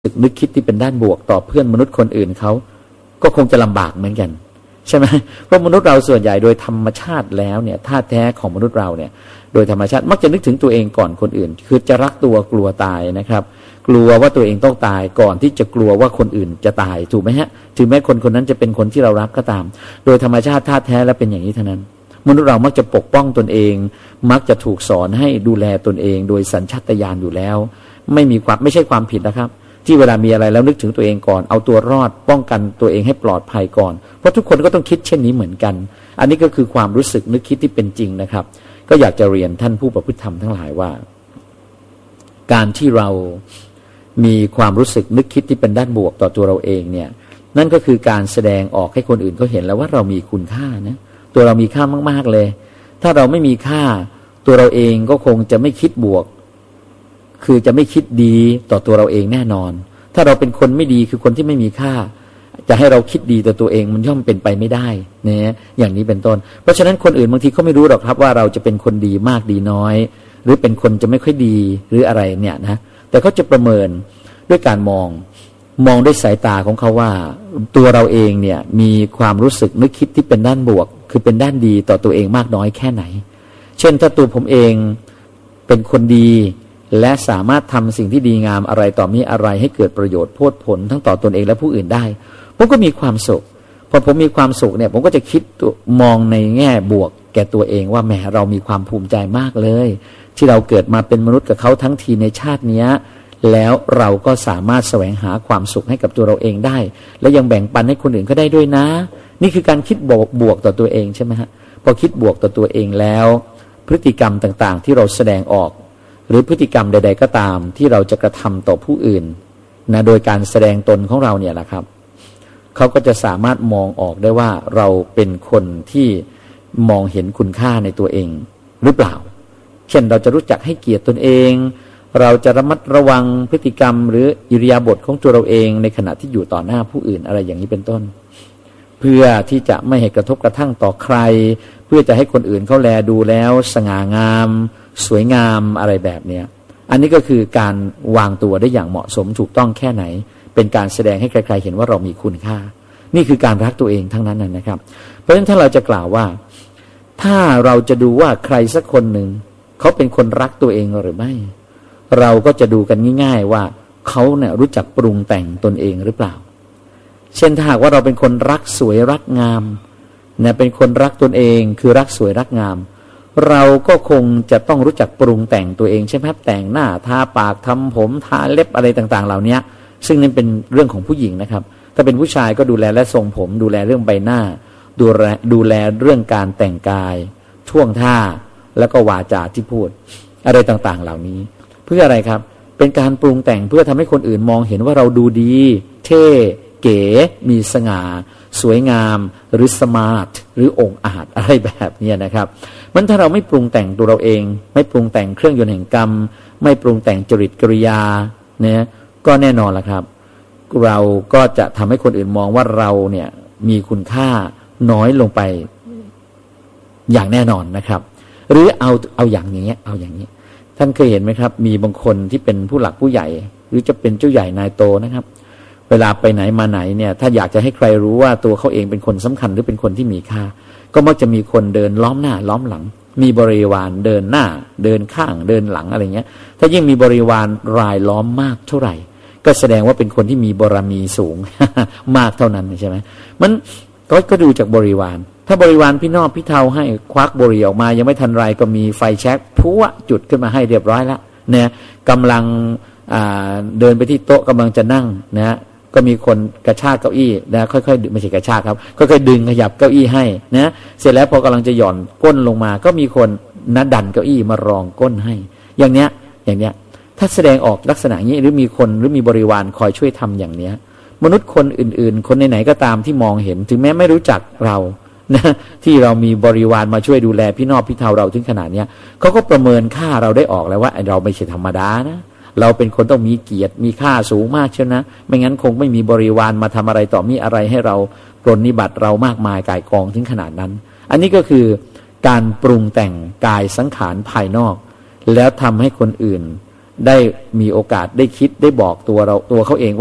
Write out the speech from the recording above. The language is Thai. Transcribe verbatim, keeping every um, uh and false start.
สึกนึกคิดที่เป็นด้านบวกต่อเพื่อนมนุษย์คนอื่นเขาก็คงจะลำบากเหมือนกันใช่ไหมเพราะมนุษย์เราส่วนใหญ่โดยธรรมชาติแล้วเนี่ยท่าแท้ของมนุษย์เราเนี่ยโดยธรรมชาติมักจะนึกถึงตัวเองก่อนคนอื่นคือจะรักตัวกลัวตายนะครับกลัวว่าตัวเองต้องตายก่อนที่จะกลัวว่าคนอื่นจะตายถูกไหมฮะถึงแม้คนคนนั้นจะเป็นคนที่เรารักก็ตามโดยธรรมชาติท่าแท้แล้วเป็นอย่างนี้เท่านั้นมนุษย์เรามักจะปกป้องตนเองมักจะถูกสอนให้ดูแลตนเองโดยสัญชาตญาณอยู่แล้วไม่มีความไม่ใช่ความผิดนะครับที่เวลามีอะไรแล้วนึกถึงตัวเองก่อนเอาตัวรอดป้องกันตัวเองให้ปลอดภัยก่อนเพราะทุกคนก็ต้องคิดเช่นนี้เหมือนกันอันนี้ก็คือความรู้สึกนึกคิดที่เป็นจริงนะครับก็อยากจะเรียนท่านผู้ประพฤติธรรมทั้งหลายว่าการที่เรามีความรู้สึกนึกคิดที่เป็นด้านบวกต่อตัวเราเองเนี่ยนั่นก็คือการแสดงออกให้คนอื่นเขาเห็นแล้วว่าเรามีคุณค่านะตัวเรามีค่ามากๆเลยถ้าเราไม่มีค่าตัวเราเองก็คงจะไม่คิดบวกคือจะไม่คิดดีต่อตัวเราเองแน่นอนถ้าเราเป็นคนไม่ดีคือคนที่ไม่มีค่าจะให้เราคิดดีต่อตัวเองมันย่อมเป็นไปไม่ได้เนี่ยอย่างนี้เป็นต้นเพราะฉะนั้นคนอื่นบางทีเขาไม่รู้หรอกครับว่าเราจะเป็นคนดีมากดีน้อยหรือเป็นคนจะไม่ค่อยดีหรืออะไรเนี่ยนะแต่เขาจะประเมินด้วยการมองมองด้วยสายตาของเขาว่าตัวเราเองเนี่ยมีความรู้สึกนึกคิดที่เป็นด้านบวกคือเป็นด้านดีต่อตัวเองมากน้อยแค่ไหนเช่นถ้าตัวผมเองเป็นคนดีและสามารถทำสิ่งที่ดีงามอะไรต่อมีอะไรให้เกิดประโยชน์โพดผลทั้งต่อตนเองและผู้อื่นได้ผมก็มีความสุขพอผมมีความสุขเนี่ยผมก็จะคิดมองในแง่บวกแก่ตัวเองว่าแหมเรามีความภูมิใจมากเลยที่เราเกิดมาเป็นมนุษย์กับเขาทั้งทีในชาตินี้แล้วเราก็สามารถแสวงหาความสุขให้กับตัวเราเองได้และยังแบ่งปันให้คนอื่นก็ได้ด้วยนะนี่คือการคิดบวกบวกต่อตัวเองใช่ไหมฮะพอคิดบวกต่อตัวเองแล้วพฤติกรรมต่างๆที่เราแสดงออกหรือพฤติกรรมใดๆก็ตามที่เราจะกระทำต่อผู้อื่นนะโดยการแสดงตนของเราเนี่ยแหละครับเขาก็จะสามารถมองออกได้ว่าเราเป็นคนที่มองเห็นคุณค่าในตัวเองหรือเปล่าเช่นเราจะรู้จักให้เกียรติตนเองเราจะระมัดระวังพฤติกรรมหรืออิริยาบถของตัวเราเองในขณะที่อยู่ต่อหน้าผู้อื่นอะไรอย่างนี้เป็นต้นเพื่อที่จะไม่ให้กระทบกระทั่งต่อใครเพื่อจะให้คนอื่นเขาแลดูแล้วสง่างามสวยงามอะไรแบบเนี้ยอันนี้ก็คือการวางตัวได้อย่างเหมาะสมถูกต้องแค่ไหนเป็นการแสดงให้ใครๆเห็นว่าเรามีคุณค่านี่คือการรักตัวเองทั้งนั้นนะครับเพราะฉะนั้นถ้าเราจะกล่าวว่าถ้าเราจะดูว่าใครสักคนหนึ่งเขาเป็นคนรักตัวเองหรือไม่เราก็จะดูกันง่ายๆว่าเขาเนี่ยรู้จักปรุงแต่งตนเองหรือเปล่าเช่นถ้าหากว่าเราเป็นคนรักสวยรักงามเนี่ยเป็นคนรักตนเองคือรักสวยรักงามเราก็คงจะต้องรู้จักปรุงแต่งตัวเองใช่ไหมครับแต่งหน้าทาปากทำผมทาเล็บอะไรต่างๆเหล่านี้ซึ่งนั่นเป็นเรื่องของผู้หญิงนะครับถ้าเป็นผู้ชายก็ดูแลและทรงผมดูแลเรื่องใบหน้าดูแลดูแลเรื่องการแต่งกายท่วงท่าแล้วก็วาจาที่พูดอะไรต่างๆเหล่านี้เพื่ออะไรครับเป็นการปรุงแต่งเพื่อทำให้คนอื่นมองเห็นว่าเราดูดีเท่เก๋มีสง่าสวยงามหรือสมาร์ทหรือองอาจอะไรแบบนี้นะครับมันถ้าเราไม่ปรุงแต่งตัวเราเองไม่ปรุงแต่งเครื่องยนต์แห่งกรรมไม่ปรุงแต่งจริตกิริยาเนี่ยก็แน่นอนละครับเราก็จะทำให้คนอื่นมองว่าเราเนี่ยมีคุณค่าน้อยลงไปอย่างแน่นอนนะครับหรือเอาเอาอย่างนี้เอาอย่างนี้ท่านเคยเห็นไหมครับมีบางคนที่เป็นผู้หลักผู้ใหญ่หรือจะเป็นเจ้าใหญ่นายโตนะครับเวลาไปไหนมาไหนเนี่ยถ้าอยากจะให้ใครรู้ว่าตัวเขาเองเป็นคนสำคัญหรือเป็นคนที่มีค่าก็มักจะมีคนเดินล้อมหน้าล้อมหลังมีบริวารเดินหน้าเดินข้างเดินหลังอะไรเงี้ยถ้ายิ่งมีบริวารรายล้อมมากเท่าไหร่ก็แสดงว่าเป็นคนที่มีบารมีสูง มากเท่านั้นใช่ไหมมันก็ก็ดูจากบริวารถ้าบริวารพี่นอกพี่เทาให้ควักบุหรี่ออกมายังไม่ทันไรก็มีไฟแช็กพุ่งจุดขึ้นมาให้เรียบร้อยแล้วเนี่ยกำลังเดินไปที่โต๊ะกำลังจะนั่งนะก็มีคนกระชากเก้าอี้นะค่อยๆไม่ใช่กระชากครับค่อยๆดึงขยับเก้าอี้ให้นะเสร็จแล้วพอกำลังจะหย่อนก้นลงมาก็มีคนนัดดันเก้าอี้มารองก้นให้อย่างเนี้ยอย่างเนี้ยถ้าแสดงออกลักษณะนี้หรือมีคนหรือมีบริวารคอยช่วยทำอย่างเนี้ยมนุษย์คนอื่นๆคนไหนๆก็ตามที่มองเห็นถึงแม้ไม่รู้จักเรานะที่เรามีบริวารมาช่วยดูแลพี่นอกพี่เทาเราถึงขนาดเนี้ยเขาก็ประเมินค่าเราได้ออกแล้วว่าเราไม่ใช่ธรรมดานะเราเป็นคนต้องมีเกียรติมีค่าสูงมากเชียวนะไม่งั้นคงไม่มีบริวารมาทำอะไรต่อมีอะไรให้เราปรนนิบัติเรามากมายก่ายกองถึงขนาดนั้นอันนี้ก็คือการปรุงแต่งกายสังขารภายนอกแล้วทำให้คนอื่นได้มีโอกาสได้คิดได้บอกตัวเราตัวเขาเอง